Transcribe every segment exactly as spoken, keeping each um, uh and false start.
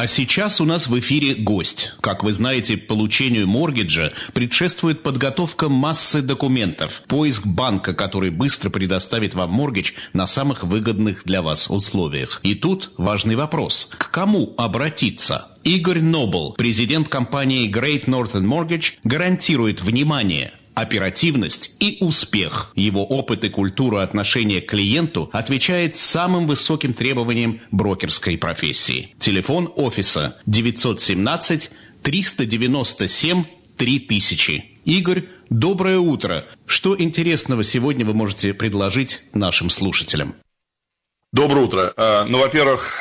А сейчас у нас в эфире гость. Как вы знаете, получению моргиджа предшествует подготовка массы документов, поиск банка, который быстро предоставит вам моргидж на самых выгодных для вас условиях. И тут важный вопрос. К кому обратиться? Игорь Нобл, президент компании Great Northern Mortgage, гарантирует внимание, оперативность и успех. Его опыт и культура отношения к клиенту отвечает самым высоким требованиям брокерской профессии. Телефон офиса девятьсот семнадцать триста девяносто семь три тысячи. Игорь, доброе утро. Что интересного сегодня вы можете предложить нашим слушателям? Доброе утро. Ну, во-первых,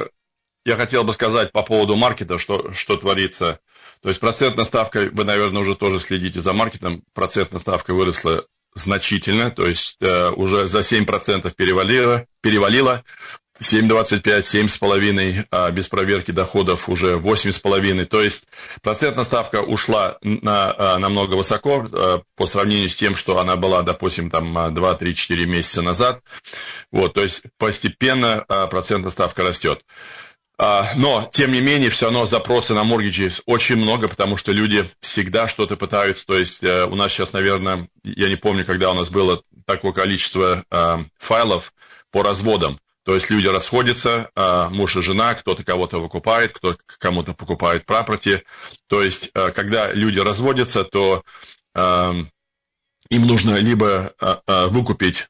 я хотел бы сказать по поводу маркета, что, что творится. То есть процентная ставка, вы, наверное, уже тоже следите за маркетом, процентная ставка выросла значительно, то есть э, уже за семь процентов перевалила, перевалила семь двадцать пять, семь с половиной, а без проверки доходов уже восемь с половиной. То есть процентная ставка ушла на, намного высоко по сравнению с тем, что она была, допустим, там два, три, четыре месяца назад. Вот, то есть постепенно процентная ставка растет. Но, тем не менее, все равно запросы на моргиджи очень много, потому что люди всегда что-то пытаются. То есть у нас сейчас, наверное, я не помню, когда у нас было такое количество файлов по разводам. То есть люди расходятся, муж и жена, кто-то кого-то выкупает, кто-то кому-то покупает property. То есть, когда люди разводятся, то им нужно либо выкупить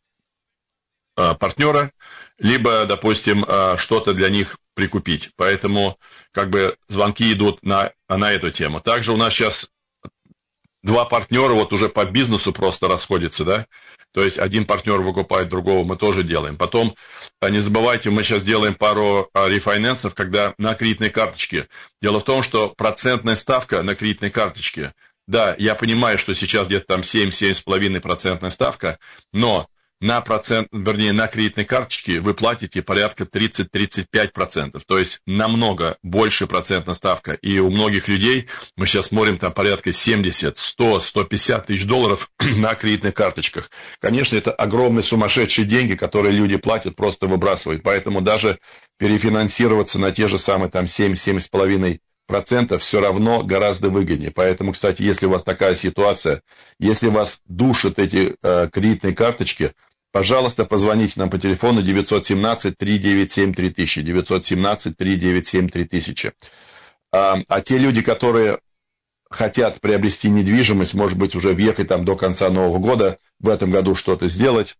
партнера, либо, допустим, что-то для них прикупить. Поэтому как бы звонки идут на, на эту тему. Также у нас сейчас два партнера вот уже по бизнесу просто расходятся, да. То есть один партнер выкупает другого, мы тоже делаем. Потом, не забывайте, мы сейчас делаем пару рефайнансов, когда на кредитной карточке. Дело в том, что процентная ставка на кредитной карточке, да, я понимаю, что сейчас где-то там семь-семь с половиной процентная ставка, но на процент, вернее, на кредитной карточке вы платите порядка тридцать-тридцать пять процентов, то есть намного больше процентная ставка. И у многих людей, мы сейчас смотрим, там порядка семьдесят, сто, сто пятьдесят тысяч долларов на кредитных карточках. Конечно, это огромные сумасшедшие деньги, которые люди платят, просто выбрасывают. Поэтому даже перефинансироваться на те же самые там семь-семь с половиной процентов все равно гораздо выгоднее. Поэтому, кстати, если у вас такая ситуация, если вас душат эти э, кредитные карточки, пожалуйста, позвоните нам по телефону девятьсот семнадцать три девять семь три тысячи, девятьсот семнадцать три девять семь три тысячи. А, а те люди, которые хотят приобрести недвижимость, может быть, уже въехать там до конца Нового года, в этом году что-то сделать.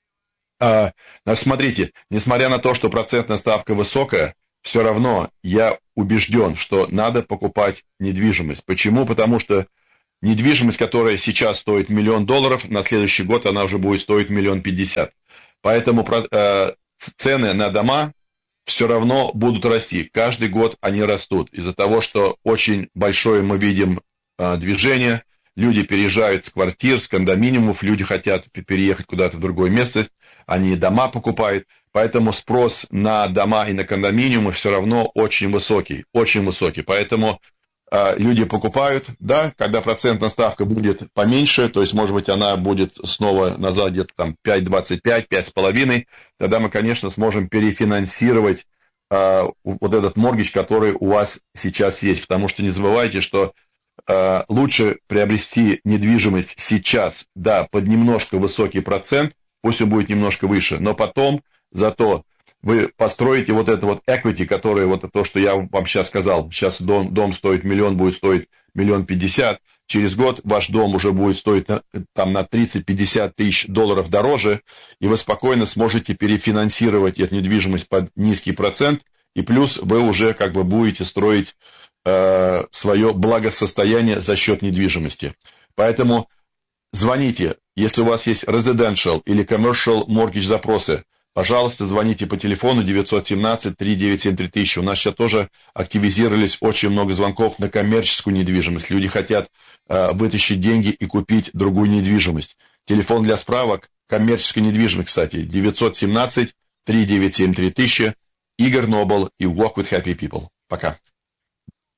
А, смотрите, несмотря на то, что процентная ставка высокая, все равно я убежден, что надо покупать недвижимость. Почему? Потому что недвижимость, которая сейчас стоит миллион долларов, на следующий год она уже будет стоить миллион пятьдесят. Поэтому э, цены на дома все равно будут расти. Каждый год они растут. Из-за того, что очень большое мы видим э, движение, люди переезжают с квартир, с кондоминиумов, люди хотят переехать куда-то в другое место, они дома покупают. Поэтому спрос на дома и на кондоминиумы все равно очень высокий, очень высокий. Поэтому э, люди покупают, да, когда процентная ставка будет поменьше, то есть, может быть, она будет снова назад где-то там пять двадцать пять, пять с половиной, тогда мы, конечно, сможем перефинансировать э, вот этот моргидж, который у вас сейчас есть. Потому что не забывайте, что э, лучше приобрести недвижимость сейчас, да, под немножко высокий процент, пусть он будет немножко выше, но потом зато вы построите вот это вот equity, которое вот то, что я вам сейчас сказал. Сейчас дом, дом стоит миллион, будет стоить миллион пятьдесят. Через год ваш дом уже будет стоить там на тридцать-пятьдесят тысяч долларов дороже, и вы спокойно сможете перефинансировать эту недвижимость под низкий процент, и плюс вы уже как бы будете строить э, свое благосостояние за счет недвижимости. Поэтому звоните, если у вас есть residential или commercial mortgage запросы. Пожалуйста, звоните по телефону девятьсот семнадцать три девять семь три тысячи. У нас сейчас тоже активизировались очень много звонков на коммерческую недвижимость. Люди хотят э, вытащить деньги и купить другую недвижимость. Телефон для справок, коммерческая недвижимость, кстати, девятьсот семнадцать три девять семь три тысячи. Игорь Нобл и Walk with Happy People. Пока.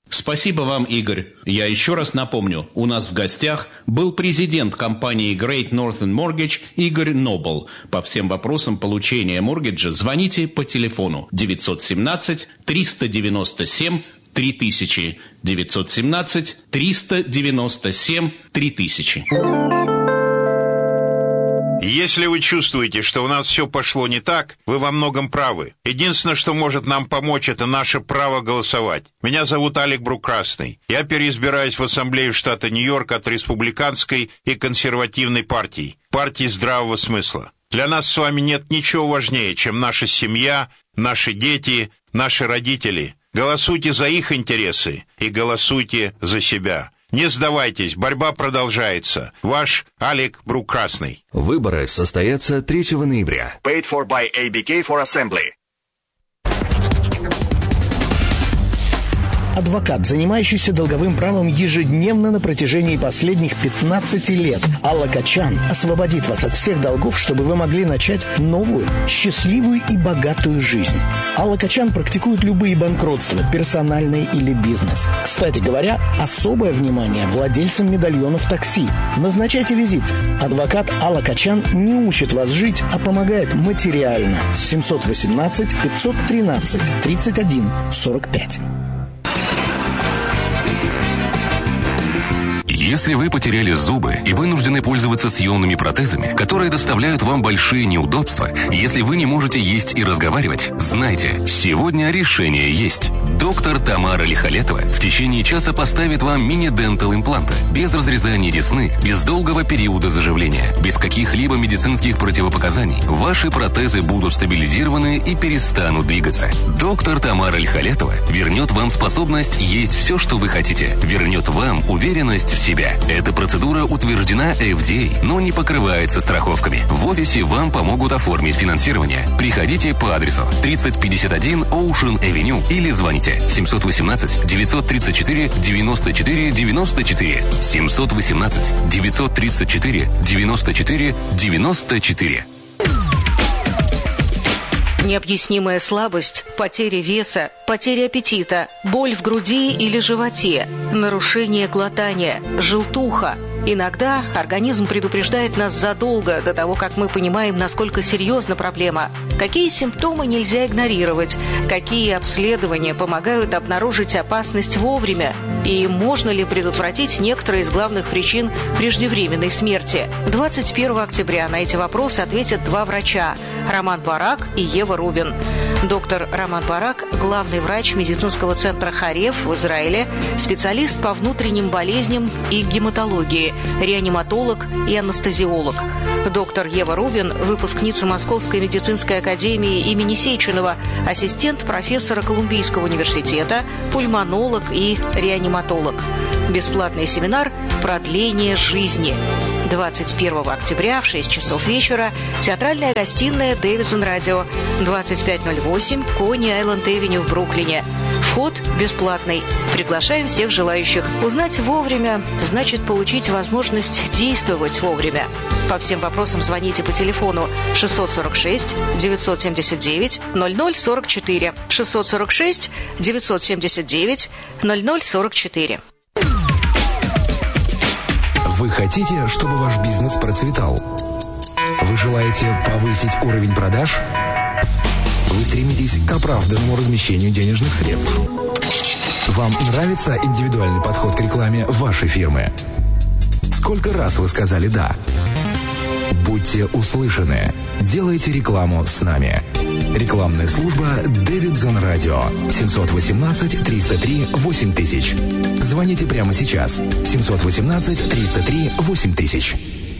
Спасибо вам, Игорь. Я еще раз напомню, у нас в гостях был президент компании Great Northern Mortgage Игорь Нобл. По всем вопросам получения моргиджа звоните по телефону девятьсот семнадцать триста девяносто семь три тысячи. девятьсот семнадцать триста девяносто семь три тысячи. Если вы чувствуете, что у нас все пошло не так, вы во многом правы. Единственное, что может нам помочь, это наше право голосовать. Меня зовут Алек Брук-Красный. Я переизбираюсь в Ассамблею штата Нью-Йорк от республиканской и консервативной партий, партии здравого смысла. Для нас с вами нет ничего важнее, чем наша семья, наши дети, наши родители. Голосуйте за их интересы и голосуйте за себя. Не сдавайтесь, борьба продолжается. Ваш Алек Брук-Красный. Выборы состоятся третьего ноября. Paid for by эй би кей for Assembly. Адвокат, занимающийся долговым правом ежедневно на протяжении последних пятнадцати лет. Алла Качан освободит вас от всех долгов, чтобы вы могли начать новую, счастливую и богатую жизнь. Алла Качан практикует любые банкротства, персональные или бизнес. Кстати говоря, особое внимание владельцам медальонов такси. Назначайте визит. Адвокат Алла Качан не учит вас жить, а помогает материально. семьсот восемнадцать пятьсот тринадцать тридцать один сорок пять. Если вы потеряли зубы и вынуждены пользоваться съемными протезами, которые доставляют вам большие неудобства, если вы не можете есть и разговаривать, знайте, сегодня решение есть. Доктор Тамара Лихолетова в течение часа поставит вам мини-дентал импланты, без разрезания десны, без долгого периода заживления, без каких-либо медицинских противопоказаний. Ваши протезы будут стабилизированы и перестанут двигаться. Доктор Тамара Лихолетова вернет вам способность есть все, что вы хотите, вернет вам уверенность в себе. Эта процедура утверждена эф ди эй, но не покрывается страховками. В офисе вам помогут оформить финансирование. Приходите по адресу тридцать пятьдесят один Ocean Avenue или звоните семьсот восемнадцать девятьсот тридцать четыре девяносто четыре девяносто четыре семьсот восемнадцать девятьсот тридцать четыре девяносто четыре девяносто четыре. Необъяснимая слабость, потеря веса, потеря аппетита, боль в груди или животе, нарушение глотания, желтуха. Иногда организм предупреждает нас задолго до того, как мы понимаем, насколько серьезна проблема. Какие симптомы нельзя игнорировать, какие обследования помогают обнаружить опасность вовремя, и можно ли предотвратить некоторые из главных причин преждевременной смерти. двадцать первого октября на эти вопросы ответят два врача – Роман Барак и Ева Рубин. Доктор Роман Барак – главный врач медицинского центра Хареф в Израиле, специалист по внутренним болезням и гематологии, реаниматолог и анестезиолог. Доктор Ева Рубин – выпускница Московской медицинской академии имени Сеченова, ассистент профессора Колумбийского университета, пульмонолог и реаниматолог. Бесплатный семинар «Продление жизни». двадцать первого октября в шесть часов вечера, театральная гостиная Дэвидсон Радио, двадцать пять ноль восемь Кони-Айленд-Эвеню в Бруклине. Вход бесплатный. Приглашаем всех желающих. Узнать вовремя значит получить возможность действовать вовремя. По всем вопросам звоните по телефону шестьсот сорок шесть девятьсот семьдесят девять ноль ноль сорок четыре шестьсот сорок шесть девятьсот семьдесят девять ноль ноль сорок четыре. Вы хотите, чтобы ваш бизнес процветал? Вы желаете повысить уровень продаж? Вы стремитесь к оправданному размещению денежных средств? Вам нравится индивидуальный подход к рекламе вашей фирмы? Сколько раз вы сказали «да»? Будьте услышаны. Делайте рекламу с нами. Рекламная служба Дэвидсон Радио. семьсот восемнадцать триста три восемь тысяч. Звоните прямо сейчас. семьсот восемнадцать триста три восемь тысяч.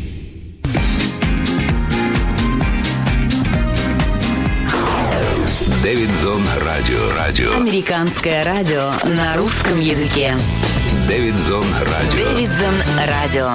Дэвидсон Радио. Радио. Американское радио на русском языке. Дэвидсон Радио. Дэвидсон Радио.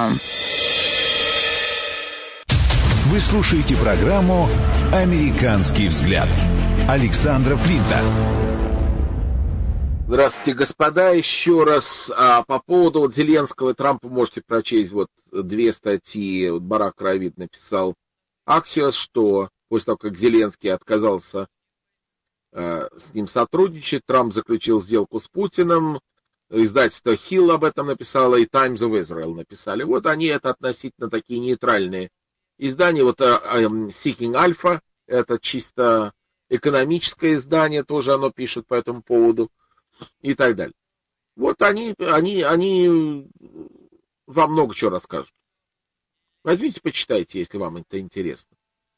Вы слушаете программу «Американский взгляд» Александра Флинта. Здравствуйте, господа. Еще раз а, по поводу вот Зеленского и Трампа можете прочесть вот две статьи. Вот Барак Равид написал Axios, что после того, как Зеленский отказался а, с ним сотрудничать, Трамп заключил сделку с Путиным. издательство Hill об этом написало, и Times of Israel написали. Вот они это относительно такие нейтральные издания. Вот Seeking Alpha, это чисто экономическое издание, тоже оно пишет по этому поводу и так далее. Вот они, они, они вам много чего расскажут. Возьмите, почитайте, если вам это интересно.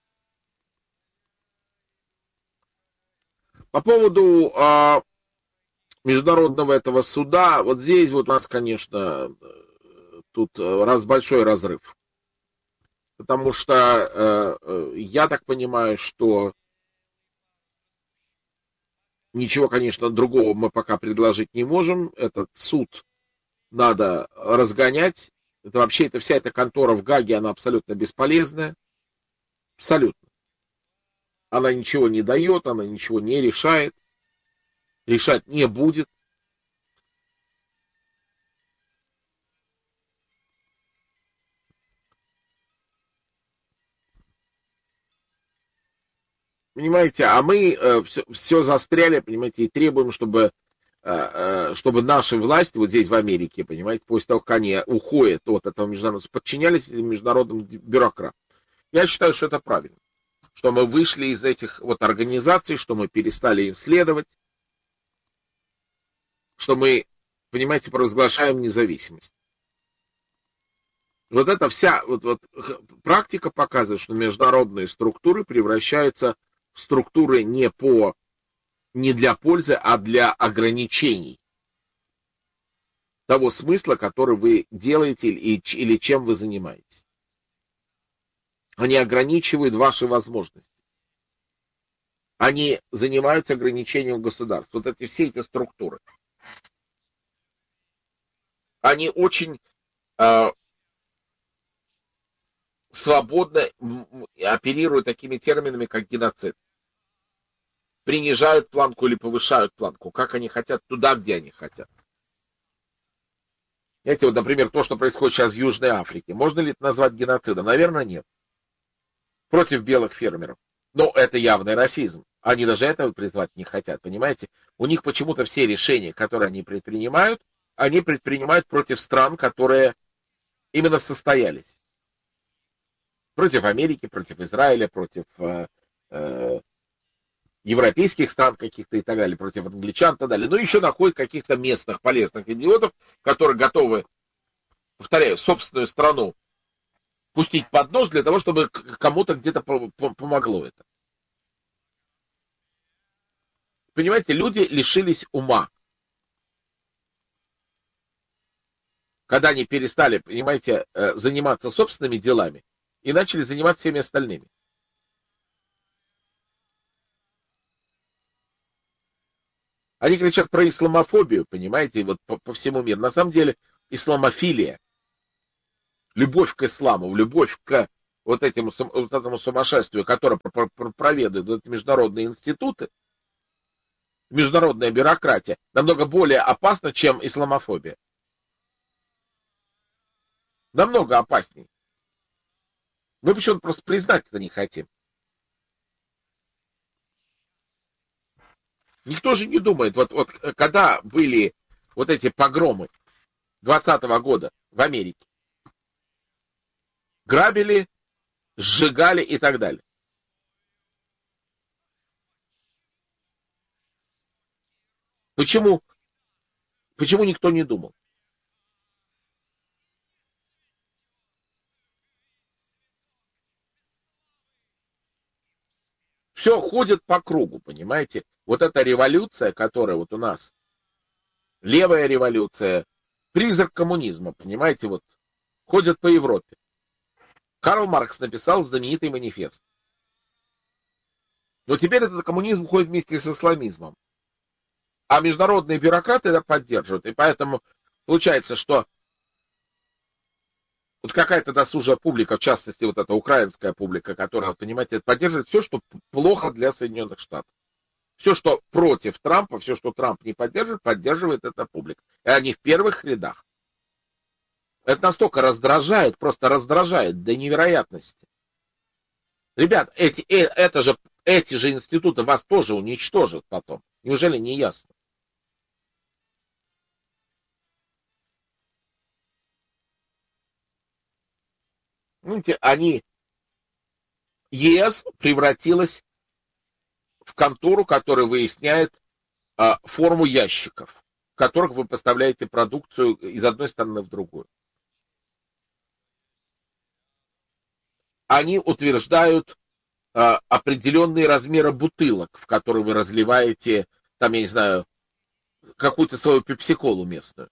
По поводу а, международного этого суда, вот здесь вот у нас, конечно, тут раз большой разрыв. Потому что э, я так понимаю, что ничего, конечно, другого мы пока предложить не можем. Этот суд надо разгонять. Это вообще, это вся эта контора в Гаге, она абсолютно бесполезная. Абсолютно. Она ничего не дает, она ничего не решает. Решать не будет. Понимаете, а мы э, все, все застряли, понимаете, и требуем, чтобы, э, э, чтобы наши власти вот здесь в Америке, понимаете, после того, как они уходят от этого международного, подчинялись международным бюрократам. Я считаю, что это правильно. Что мы вышли из этих вот организаций, что мы перестали им следовать, что мы, понимаете, провозглашаем независимость. Вот эта вся вот, вот, практика показывает, что международные структуры превращаются в структуры не по, не для пользы, а для ограничений того смысла, который вы делаете или, или чем вы занимаетесь. Они ограничивают ваши возможности. Они занимаются ограничением государства. Вот эти все эти структуры. Они очень э, свободно оперируют такими терминами, как геноцид. Принижают планку или повышают планку, как они хотят, туда, где они хотят. Знаете, вот, например, то, что происходит сейчас в Южной Африке. Можно ли это назвать геноцидом? Наверное, нет. Против белых фермеров. Но это явный расизм. Они даже этого призвать не хотят, понимаете? У них почему-то все решения, которые они предпринимают, они предпринимают против стран, которые именно состоялись. Против Америки, против Израиля, против э, э, европейских стран каких-то и так далее, против англичан и так далее. Но еще находят каких-то местных полезных идиотов, которые готовы, повторяю, собственную страну пустить под нож для того, чтобы кому-то где-то помогло это. Понимаете, люди лишились ума. Когда они перестали, понимаете, заниматься собственными делами и начали заниматься всеми остальными. Они кричат про исламофобию, понимаете, вот по, по всему миру. На самом деле исламофилия, любовь к исламу, любовь к вот этому, вот этому сумасшествию, которое проведают вот эти международные институты, международная бюрократия, намного более опасна, чем исламофобия. Намного опаснее. Мы почему-то просто признать это не хотим. Никто же не думает, вот, вот когда были вот эти погромы двадцатого года в Америке, грабили, сжигали и так далее. Почему? Почему никто не думал? Все ходит по кругу, понимаете? Вот эта революция, которая вот у нас, левая революция, призрак коммунизма, понимаете, вот, ходит по Европе. Карл Маркс написал знаменитый манифест. Но теперь этот коммунизм ходит вместе с исламизмом. А международные бюрократы это поддерживают. И поэтому получается, что вот какая-то досужая публика, в частности, вот эта украинская публика, которая, понимаете, поддерживает все, что плохо для Соединенных Штатов. Все, что против Трампа, все, что Трамп не поддерживает, поддерживает эта публика. И они в первых рядах. Это настолько раздражает, просто раздражает до невероятности. Ребят, эти, э, это же, эти же институты вас тоже уничтожат потом. Неужели не ясно? Видите, они, ЕС превратилась в контору, которая выясняет а, форму ящиков, в которых вы поставляете продукцию из одной стороны в другую. Они утверждают а, определенные размеры бутылок, в которые вы разливаете, там, я не знаю, какую-то свою пепси-колу местную.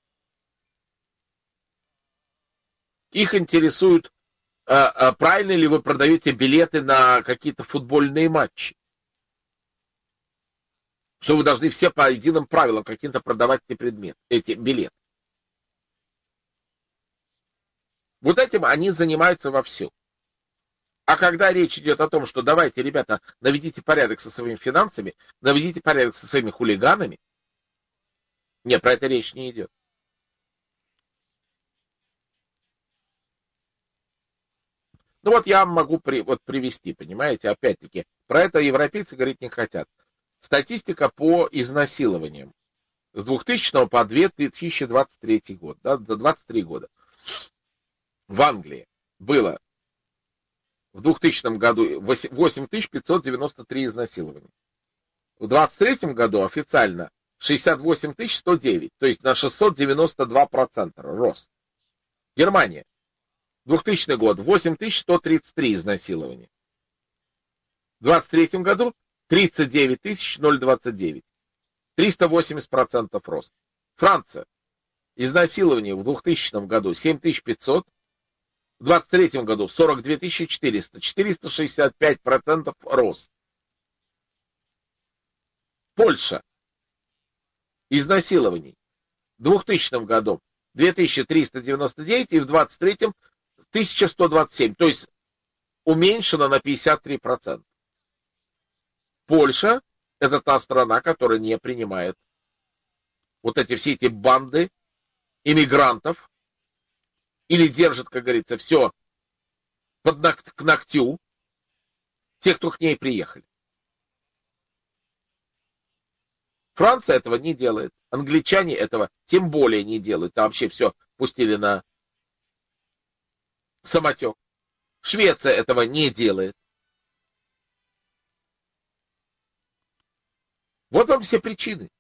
Их интересует, а, а, правильно ли вы продаете билеты на какие-то футбольные матчи. Что вы должны все по единым правилам каким-то продавать эти предметы, эти билеты. Вот этим они занимаются вовсю. А когда речь идет о том, что давайте, ребята, наведите порядок со своими финансами, наведите порядок со своими хулиганами, нет, про это речь не идет. Ну вот я могу при, вот привести, понимаете, опять-таки, про это европейцы говорить не хотят. Статистика по изнасилованиям с двухтысячного по две тысячи двадцать третий год, да, за двадцать три года. В Англии было в двухтысячном году восемь тысяч пятьсот девяносто три изнасилования. В двадцать третьем году официально шестьдесят восемь тысяч сто девять, то есть на шестьсот девяносто два процента рост. Германия. двухтысячный год восемь тысяч сто тридцать три изнасилования. В двадцать третьем году тридцать девять тысяч двадцать девять. триста восемьдесят процентов рост. Франция. Изнасилование в двухтысячном году семь тысяч пятьсот. В двадцать третьем году сорок две тысячи четыреста. четыреста шестьдесят пять процентов рост. Польша. Изнасилований в двухтысячном году две тысячи триста девяносто девять и в двадцать третьем тысяча сто двадцать семь. То есть уменьшено на пятьдесят три процента. Польша — это та страна, которая не принимает вот эти все эти банды иммигрантов или держит, как говорится, все под ног- к ногтю тех, кто к ней приехали. Франция этого не делает. Англичане этого тем более не делают. Там вообще все пустили на самотек. Швеция этого не делает. Вот вам все причины.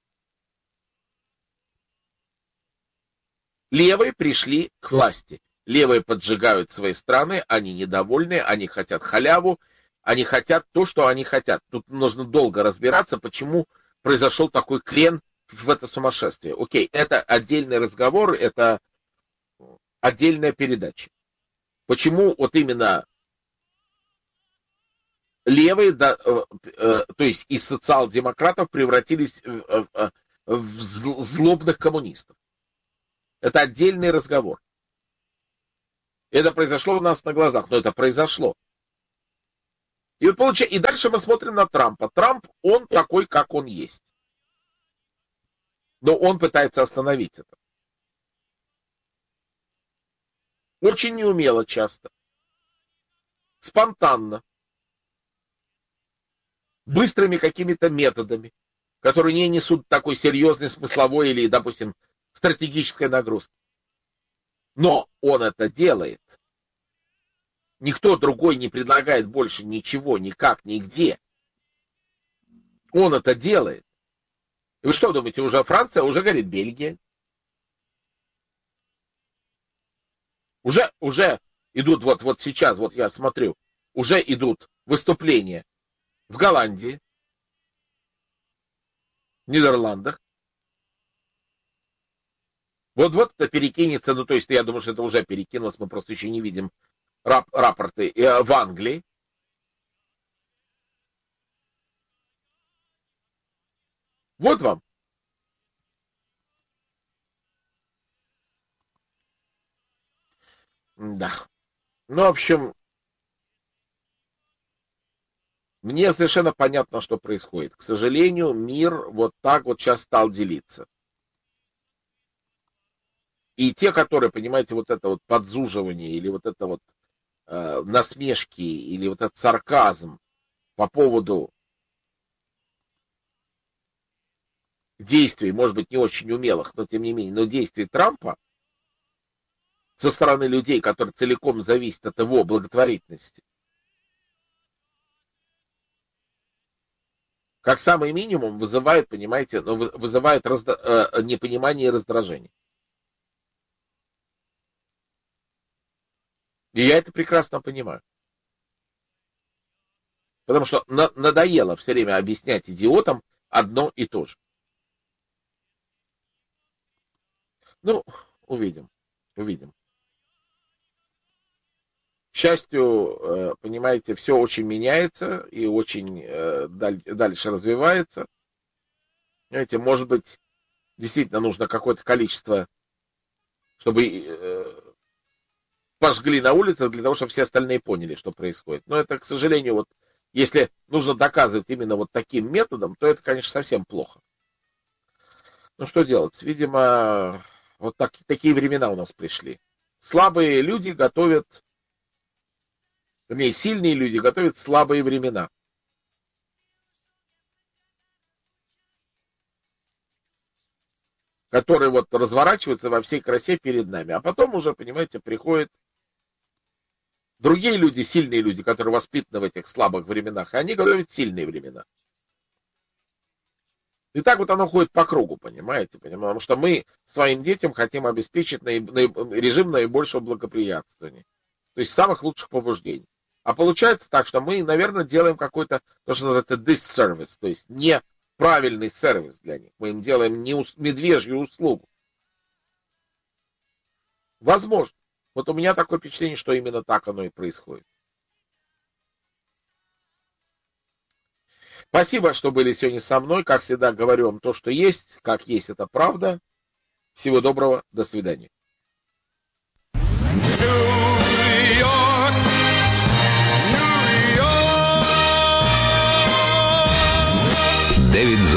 Левые пришли к власти. Левые поджигают свои страны, они недовольны, они хотят халяву, они хотят то, что они хотят. Тут нужно долго разбираться, почему произошел такой крен в это сумасшествие. Окей, это отдельный разговор, это отдельная передача. Почему вот именно левые, да, э, э, то есть из социал-демократов превратились в, в, в злобных коммунистов. Это отдельный разговор. Это произошло у нас на глазах, но это произошло. И, вот получ... и дальше мы смотрим на Трампа. Трамп, он такой, как он есть. Но он пытается остановить это. Очень неумело часто. Спонтанно. Быстрыми какими-то методами, которые не несут такой серьезной смысловой или, допустим, стратегической нагрузки. Но он это делает. Никто другой не предлагает больше ничего, никак, нигде. Он это делает. И вы что думаете, уже Франция, уже говорит Бельгия? Уже, уже идут, вот, вот сейчас, вот я смотрю, уже идут выступления в Голландии, в Нидерландах. Вот-вот это перекинется, ну то есть я думаю, что это уже перекинулось, мы просто еще не видим рап- рапорты э, в Англии. Вот вам. Да. Ну, в общем, мне совершенно понятно, что происходит. К сожалению, мир вот так вот сейчас стал делиться. И те, которые, понимаете, вот это вот подзуживание, или вот это вот э, насмешки, или вот этот сарказм по поводу действий, может быть, не очень умелых, но тем не менее, но действий Трампа, со стороны людей, которые целиком зависят от его благотворительности. Как самый минимум вызывает, понимаете, ну, вызывает разда... э, непонимание и раздражение. И я это прекрасно понимаю. Потому что на- надоело все время объяснять идиотам одно и то же. Ну, увидим, увидим. К счастью, понимаете, все очень меняется и очень дальше развивается. Понимаете, может быть, действительно нужно какое-то количество, чтобы пожгли на улицах для того, чтобы все остальные поняли, что происходит. Но это, к сожалению, вот если нужно доказывать именно вот таким методом, то это, конечно, совсем плохо. Ну, что делать? Видимо, вот так, такие времена у нас пришли. Слабые люди готовят, вернее, сильные люди готовят слабые времена. Которые вот разворачиваются во всей красе перед нами. А потом уже, понимаете, приходят другие люди, сильные люди, которые воспитаны в этих слабых временах, и они готовят сильные времена. И так вот оно ходит по кругу, понимаете? Потому что мы своим детям хотим обеспечить наиб... Наиб... режим наибольшего благоприятствования. То есть самых лучших побуждений. А получается так, что мы, наверное, делаем какой-то, то, что называется disservice, то есть неправильный сервис для них. Мы им делаем не ус... медвежью услугу. Возможно. Вот у меня такое впечатление, что именно так оно и происходит. Спасибо, что были сегодня со мной. Как всегда, говорю вам то, что есть. Как есть, это правда. Всего доброго. До свидания. Дэвид